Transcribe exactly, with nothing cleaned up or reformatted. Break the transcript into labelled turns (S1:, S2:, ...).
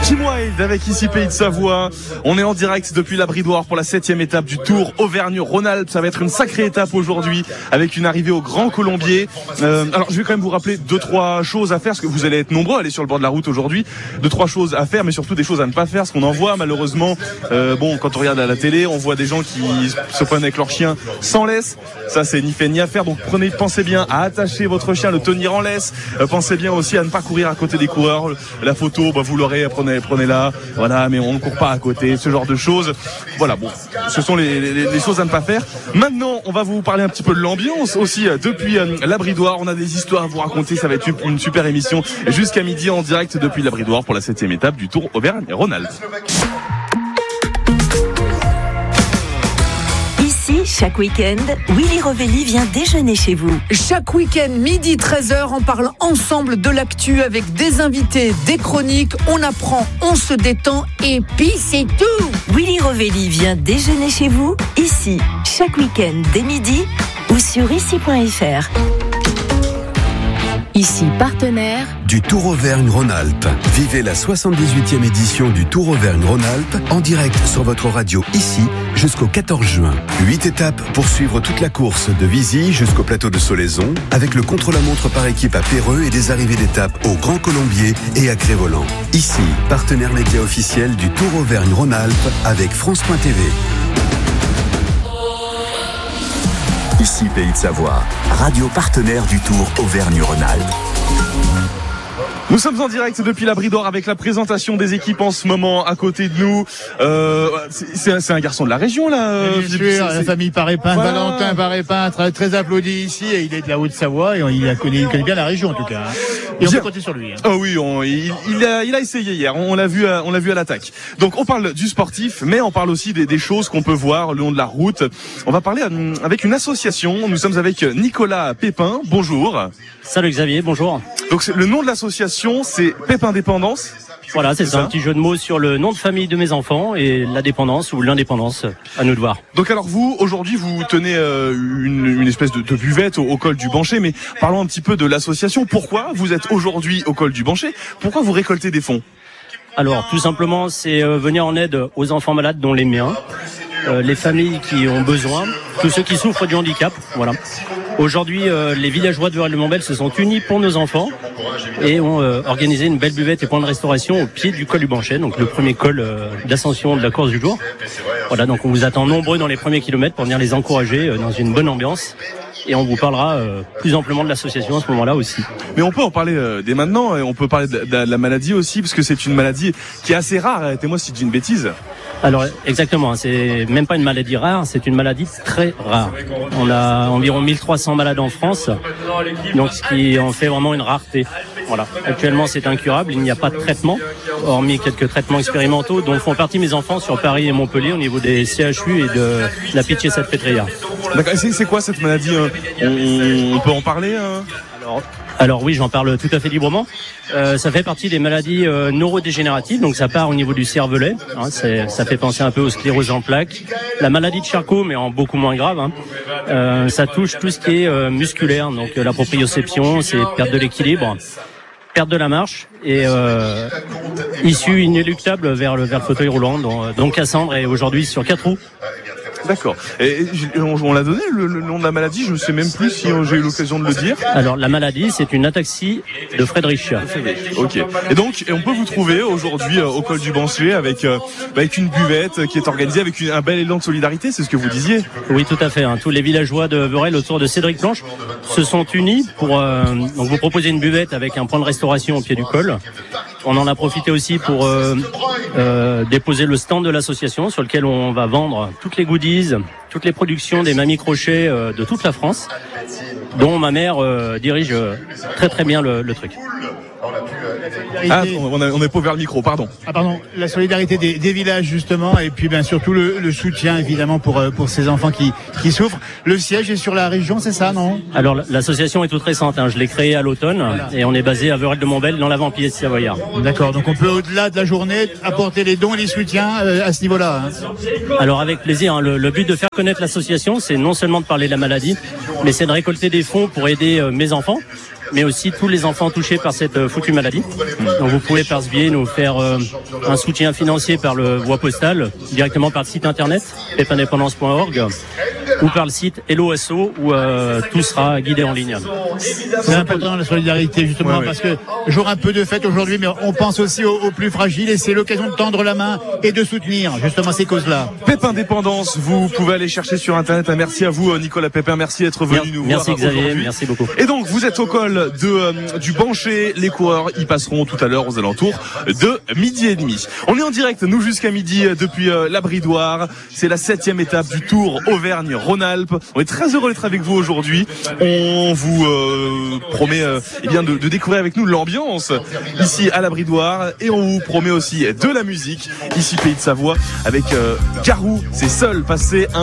S1: Kim Wilde avec ici Pays de Savoie. On est en direct depuis la Bridoire pour la septième étape du Tour Auvergne-Rhône-Alpes. Ça va être une sacrée étape aujourd'hui avec une arrivée au Grand Colombier. Euh, alors je vais quand même vous rappeler deux trois choses à faire parce que vous allez être nombreux à aller sur le bord de la route aujourd'hui. Deux trois choses à faire, mais surtout des choses à ne pas faire. Ce qu'on en voit malheureusement, euh, bon quand on regarde à la télé, on voit des gens qui se prennent avec leur chien sans laisse. Ça c'est ni fait ni à faire. Donc prenez, pensez bien à attacher votre chien, le tenir en laisse. Euh, pensez bien aussi à ne pas courir à côté des coureurs. La photo, bah, vous l'aurez, prenez, prenez-la. Voilà, mais on ne court pas à côté. Ce genre de choses. Voilà, bon, ce sont les, les, les choses à ne pas faire. Maintenant, on va vous parler un petit peu de l'ambiance aussi depuis euh, la Bridoire. On a des histoires à vous raconter. Ça va être une super émission jusqu'à midi en direct depuis la Bridoire pour la septième étape du Tour Auvergne-Rhône-Alpes.
S2: Ici, chaque week-end, Willy Rovelli vient déjeuner chez vous.
S3: Chaque week-end, midi treize heures, on parle ensemble de l'actu avec des invités, des chroniques, on apprend, on se détend et puis c'est tout.
S2: Willy Rovelli vient déjeuner chez vous, ici, chaque week-end dès midi ou sur ici point f r.
S4: Ici, partenaire
S5: du Tour Auvergne-Rhône-Alpes. Vivez la soixante-dix-huitième édition du Tour Auvergne-Rhône-Alpes en direct sur votre radio ici jusqu'au quatorze juin. Huit étapes pour suivre toute la course de Vizy jusqu'au plateau de Solaison avec le contre-la-montre par équipe à Péreux et des arrivées d'étapes au Grand Colombier et à Crévolant. Ici, partenaire média officiel du Tour Auvergne-Rhône-Alpes avec France point T V. Ici Pays de Savoie, radio partenaire du Tour Auvergne-Rhône-Alpes.
S1: Nous sommes en direct depuis la Bridoire avec la présentation des équipes en ce moment à côté de nous. Euh, c'est, c'est un garçon de la région là.
S6: Bien sûr, la famille Parépin, voilà. Valentin Parépin, très, très applaudi ici et il est de la Haute-Savoie et il, a connu, il connaît bien la région en tout cas. Et on peut compter sur lui. Hein.
S1: Oh oui, on, il, il, a, il a essayé hier. On l'a vu, à, on l'a vu à l'attaque. Donc on parle du sportif, mais on parle aussi des, des choses qu'on peut voir le long de la route. On va parler avec une association. Nous sommes avec Nicolas Pépin. Bonjour.
S7: Salut Xavier, bonjour.
S1: Donc le nom de l'association, c'est Pépin Dépendance.
S7: Voilà, c'est, c'est ça, ça, un petit jeu de mots sur le nom de famille de mes enfants et la dépendance ou l'indépendance, à nous de voir.
S1: Donc alors vous, aujourd'hui, vous tenez euh, une, une espèce de, de buvette au, au col du Bancher, mais parlons un petit peu de l'association. Pourquoi vous êtes aujourd'hui au col du Bancher ? Pourquoi vous récoltez des fonds ?
S7: Alors, tout simplement, c'est euh, venir en aide aux enfants malades, dont les miens, euh, les familles qui ont besoin, tous ceux qui souffrent du handicap, voilà. Aujourd'hui, euh, les villageois de Vorel-de-Montbel se sont unis pour nos enfants et ont euh, organisé une belle buvette et point de restauration au pied du col du Bancher, donc le premier col euh, d'ascension de la course du jour. Voilà, donc on vous attend nombreux dans les premiers kilomètres pour venir les encourager euh, dans une bonne ambiance. Et on vous parlera euh, plus amplement de l'association à ce moment-là aussi.
S1: Mais on peut en parler euh, dès maintenant, et on peut parler de, de, de la maladie aussi, parce que c'est une maladie qui est assez rare. Arrêtez-moi si je dis une bêtise.
S7: Alors exactement, c'est même pas une maladie rare, c'est une maladie très rare. On a environ mille trois cents malades en France, donc ce qui en fait vraiment une rareté. Voilà. Actuellement, c'est incurable, il n'y a pas de traitement, hormis quelques traitements expérimentaux dont font partie mes enfants sur Paris et Montpellier au niveau des C H U et de la Pitié-Salpêtrière.
S1: D'accord. C'est, c'est quoi cette maladie ? on, on peut en parler hein
S7: Alors, alors oui, j'en parle tout à fait librement. Euh, ça fait partie des maladies euh, neurodégénératives, donc ça part au niveau du cervelet. Hein, c'est, ça fait penser un peu aux scléroses en plaques. La maladie de Charcot, mais en beaucoup moins grave. Hein, euh, ça touche tout ce qui est euh, musculaire, donc euh, la proprioception, c'est perte de l'équilibre, perte de la marche et euh, issue inéluctable vers le, vers le fauteuil roulant. Donc, donc Cassandre est aujourd'hui sur quatre roues.
S1: D'accord. Et on, on l'a donné le, le nom de la maladie, je ne sais même plus si j'ai eu l'occasion de le dire.
S7: Alors la maladie, c'est une ataxie de Friedreich.
S1: Ok. Et donc, et on peut vous trouver aujourd'hui euh, au col du Bancher avec euh, avec une buvette qui est organisée avec une, un bel élan de solidarité, c'est ce que vous disiez.
S7: Oui, tout à fait. Hein. Tous les villageois de Vorel autour de Cédric Planche se sont unis pour euh, donc vous proposer une buvette avec un point de restauration au pied du col. On en a profité aussi pour euh, euh, déposer le stand de l'association sur lequel on va vendre toutes les goodies, toutes les productions des mamies crochets euh, de toute la France, dont ma mère euh, dirige euh, très très bien le, le truc.
S1: Ah, on, a, on est pas vers le micro, pardon.
S6: Ah pardon, la solidarité des, des villages justement, et puis bien surtout le, le soutien évidemment pour pour ces enfants qui qui souffrent. Le siège est sur la région, c'est ça, non ?
S7: Alors l'association est toute récente, hein. Je l'ai créée à l'automne, voilà. Et on est basé à Vorel-de-Montbel dans l'avant-pied de Savoyard.
S6: D'accord, donc on peut au-delà de la journée apporter les dons et les soutiens euh, à ce niveau-là. Hein.
S7: Alors avec plaisir, hein. le, le but de faire connaître l'association, c'est non seulement de parler de la maladie, mais c'est de récolter des fonds pour aider euh, mes enfants. mais aussi tous les enfants touchés par cette euh, foutue maladie. Donc vous pouvez par ce biais nous faire euh, un soutien financier par le voie postale, directement par le site internet pepindépendance point org ou par le site Hello S O où euh, tout sera guidé en ligne.
S6: C'est important la solidarité justement, ouais, ouais. parce que jour un peu de fête aujourd'hui, mais on pense aussi aux, aux plus fragiles et c'est l'occasion de tendre la main et de soutenir justement ces causes-là.
S1: Pepindépendance, vous pouvez aller chercher sur internet. Merci à vous Nicolas Pépin, merci d'être venu
S7: merci,
S1: nous
S7: merci
S1: voir
S7: Xavier,
S1: aujourd'hui.
S7: Merci beaucoup.
S1: Et donc vous êtes au col de euh, du Bancher, les coureurs y passeront tout à l'heure aux alentours de midi et demi. On est en direct nous jusqu'à midi euh, depuis euh, la Bridoire. C'est la septième étape du Tour Auvergne-Rhône-Alpes. On est très heureux d'être avec vous aujourd'hui. On vous euh, promet euh, eh bien de, de découvrir avec nous l'ambiance ici à la Bridoire et on vous promet aussi de la musique ici Pays de Savoie avec euh, Garou, c'est seul passé un